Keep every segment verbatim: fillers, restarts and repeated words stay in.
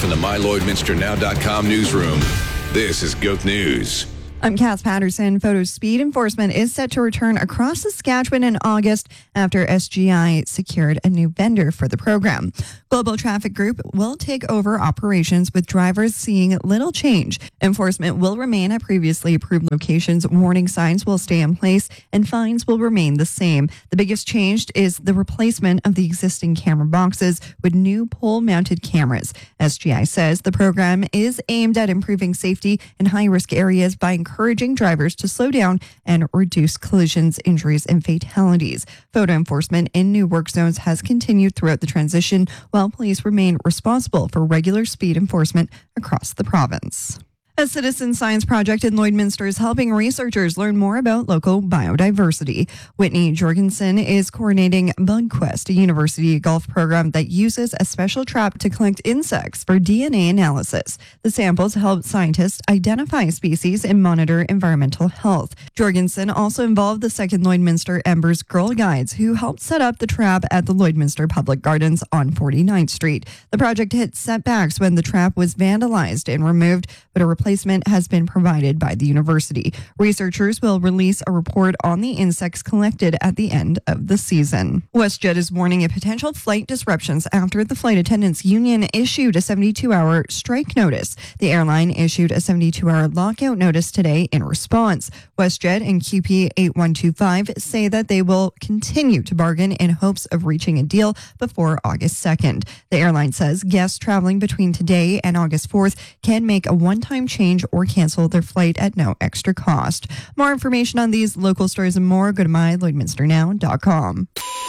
from the my lloyd minster now dot com newsroom, this is Goat News. I'm Cass Patterson. Photo speed enforcement is set to return across Saskatchewan in August after S G I secured a new vendor for the program. Global Traffic Group will take over operations with drivers seeing little change. Enforcement will remain at previously approved locations. Warning signs will stay in place and fines will remain the same. The biggest change is the replacement of the existing camera boxes with new pole-mounted cameras. S G I says the program is aimed at improving safety in high-risk areas by encouraging drivers to slow down and reduce collisions, injuries, and fatalities. Photo enforcement in new work zones has continued throughout the transition, while police remain responsible for regular speed enforcement across the province. A citizen science project in Lloydminster is helping researchers learn more about local biodiversity. Whitney Jorgensen is coordinating BugQuest, a university golf program that uses a special trap to collect insects for D N A analysis. The samples help scientists identify species and monitor environmental health. Jorgensen also involved the second Lloydminster Embers Girl Guides, who helped set up the trap at the Lloydminster Public Gardens on forty-ninth Street. The project hit setbacks when the trap was vandalized and removed, but a replacement has been provided by the university. Researchers will release a report on the insects collected at the end of the season. WestJet is warning of potential flight disruptions after the Flight Attendants Union issued a seventy-two hour strike notice. The airline issued a seventy-two hour lockout notice today in response. WestJet and Q P eight one two five say that they will continue to bargain in hopes of reaching a deal before August second. The airline says guests traveling between today and August fourth can make a one-time change or cancel their flight at no extra cost. More information on these local stories and more, go to my lloyd minster now dot com.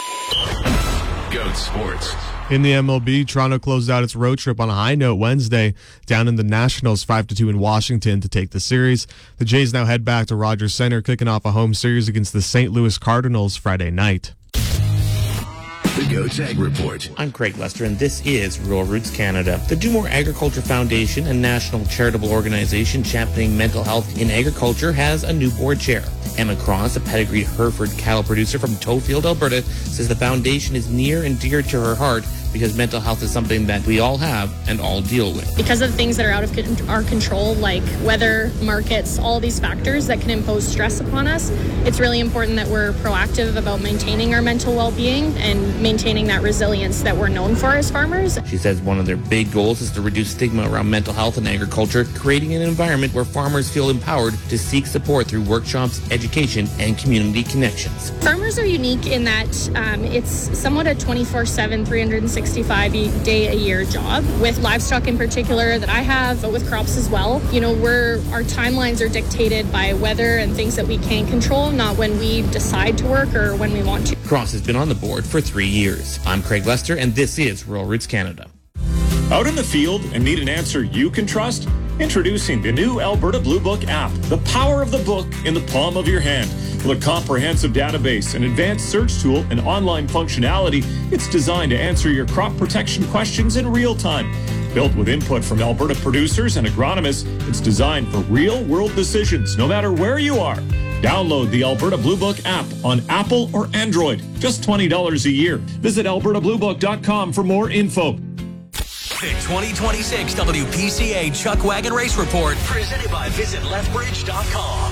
Goat Sports. In the M L B, Toronto closed out its road trip on a high note Wednesday, down in the Nationals five to two in Washington to take the series. The Jays now head back to Rogers Center, kicking off a home series against the Saint Louis Cardinals Friday night. The Goats Ag Report. I'm Craig Lester, and this is Rural Roots Canada. The Do More Agriculture Foundation, a national charitable organization championing mental health in agriculture, has a new board chair. Emma Cross, a pedigreed Hereford cattle producer from Toefield, Alberta, says the foundation is near and dear to her heart because mental health is something that we all have and all deal with. Because of things that are out of our control, like weather, markets, all these factors that can impose stress upon us, it's really important that we're proactive about maintaining our mental well-being and maintaining that resilience that we're known for as farmers. She says one of their big goals is to reduce stigma around mental health in agriculture, creating an environment where farmers feel empowered to seek support through workshops, education, and community connections. Farmers are unique in that um, it's somewhat a twenty-four seven, three hundred sixty-five day a year job, with livestock in particular that I have, but with crops as well. You know, we're, our timelines are dictated by weather and things that we can control, not when we decide to work or when we want to. Cross has been on the board for three years. I'm Craig Lester, and this is Rural Roots Canada. Out in the field and need an answer you can trust? Introducing the new Alberta Blue Book app, the power of the book in the palm of your hand. With a comprehensive database, an advanced search tool, and online functionality, it's designed to answer your crop protection questions in real time. Built with input from Alberta producers and agronomists, it's designed for real-world decisions, no matter where you are. Download the Alberta Blue Book app on Apple or Android. Just twenty dollars a year. Visit alberta blue book dot com for more info. The twenty twenty-six W P C A Chuck Wagon Race Report, presented by visit lethbridge dot com.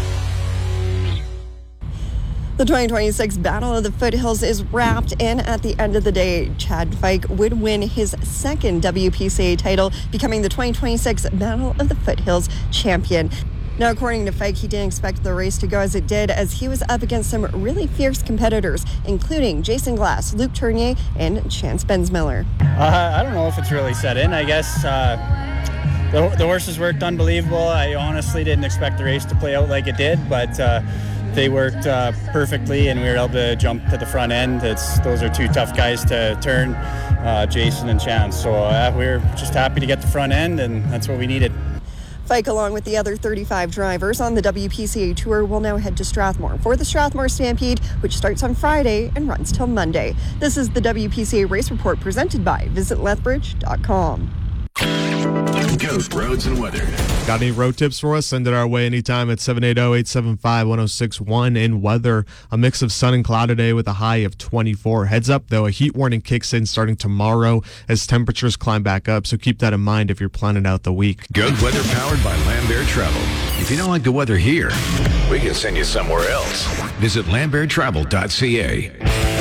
The twenty twenty-six Battle of the Foothills is wrapped, and at the end of the day, Chad Fike would win his second W P C A title, becoming the twenty twenty-six Battle of the Foothills champion. Now, according to Fike, he didn't expect the race to go as it did, as he was up against some really fierce competitors, including Jason Glass, Luke Tournier, and Chance Bensmiller. Uh, I don't know if it's really set in. I guess uh, the, the horses worked unbelievable. I honestly didn't expect the race to play out like it did, but uh, they worked uh, perfectly, and we were able to jump to the front end. It's those are two tough guys to turn, uh, Jason and Chance. So uh, we we're just happy to get the front end, and that's what we needed. Fike, along with the other thirty-five drivers on the W P C A Tour, will now head to Strathmore for the Strathmore Stampede, which starts on Friday and runs till Monday. This is the W P C A Race Report presented by visit lethbridge dot com. Goat Roads and Weather. Got any road tips for us? Send it our way anytime at seven eight zero, eight seven five, one zero six one. In weather, a mix of sun and cloud today with a high of twenty-four. Heads up, though, a heat warning kicks in starting tomorrow as temperatures climb back up, so keep that in mind if you're planning out the week. Goat Weather powered by Lambert Travel. If you don't like the weather here, we can send you somewhere else. Visit lambert travel dot c a.